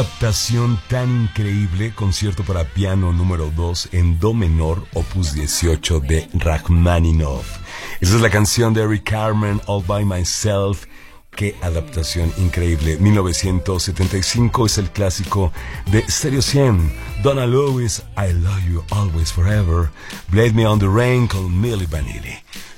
Adaptación tan increíble, concierto para piano número 2 en do menor, opus 18 de Rachmaninoff. Esa es la canción de Eric Carmen, All by Myself. Qué adaptación increíble. 1975 es el clásico de Stereo 100. Donna Lewis, I Love You Always Forever. Blade Me on the Rain con Milli Vanilli.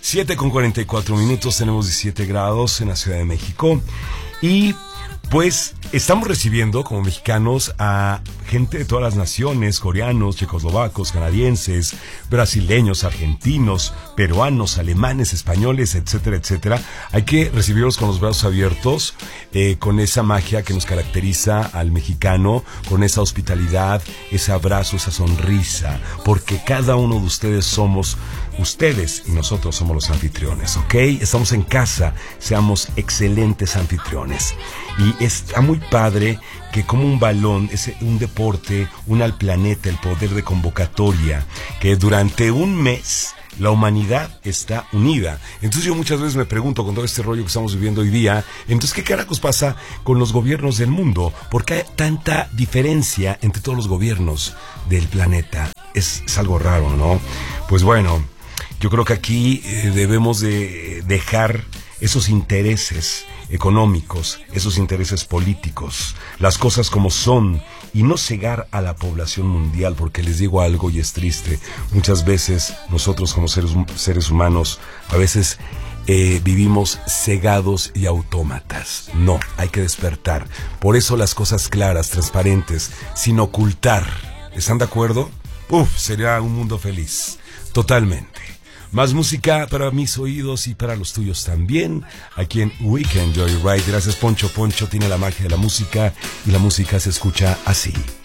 7:44 tenemos 17 grados en la Ciudad de México. Y pues estamos recibiendo como mexicanos a gente de todas las naciones, coreanos, checoslovacos, canadienses, brasileños, argentinos, peruanos, alemanes, españoles, etcétera, etcétera. Hay que recibirlos con los brazos abiertos, con esa magia que nos caracteriza al mexicano, con esa hospitalidad, ese abrazo, esa sonrisa, porque cada uno de ustedes somos ustedes y nosotros somos los anfitriones, ¿ok? Estamos en casa, seamos excelentes anfitriones. Y está muy padre que como un balón, es un deporte, une al planeta el poder de convocatoria, que durante un mes la humanidad está unida. Entonces yo muchas veces me pregunto, con todo este rollo que estamos viviendo hoy día, entonces ¿qué carajos pasa con los gobiernos del mundo? ¿Por qué hay tanta diferencia entre todos los gobiernos del planeta? Es algo raro, ¿no? Pues bueno, yo creo que aquí debemos de dejar esos intereses económicos, esos intereses políticos, las cosas como son, y no cegar a la población mundial, porque les digo algo y es triste. Muchas veces nosotros como seres humanos, a veces vivimos cegados y autómatas. No, hay que despertar. Por eso las cosas claras, transparentes, sin ocultar. ¿Están de acuerdo? Sería un mundo feliz. Totalmente. Más música para mis oídos y para los tuyos también, aquí en Weekend Joyride. Gracias, Poncho. Poncho tiene la magia de la música y la música se escucha así.